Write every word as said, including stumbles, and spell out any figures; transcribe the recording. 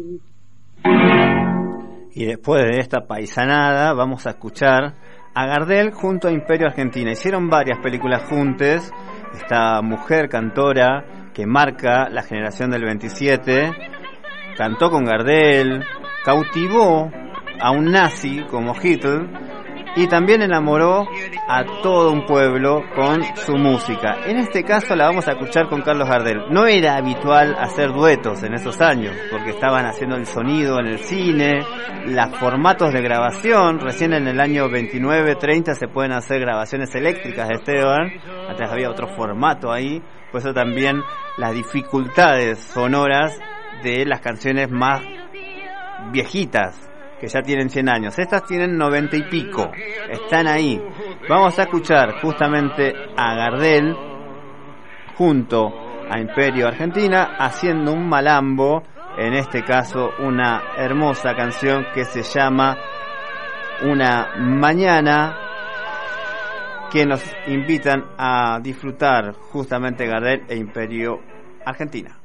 Y después de esta paisanada vamos a escuchar a Gardel junto a Imperio Argentina. Hicieron varias películas juntas. Esta mujer cantora que marca la generación del veintisiete cantó con Gardel, cautivó a un nazi como Hitler y también enamoró a todo un pueblo con su música. En este caso la vamos a escuchar con Carlos Gardel. No era habitual hacer duetos en esos años, porque estaban haciendo el sonido en el cine, los formatos de grabación. Recién en el año veintinueve, treinta se pueden hacer grabaciones eléctricas de Esteban. Antes había otro formato ahí. Por eso también las dificultades sonoras de las canciones más viejitas, que ya tienen cien años. Estas tienen noventa y pico, están ahí. Vamos a escuchar justamente a Gardel junto a Imperio Argentina haciendo un malambo, en este caso una hermosa canción que se llama Una Mañana, que nos invitan a disfrutar justamente Gardel e Imperio Argentina.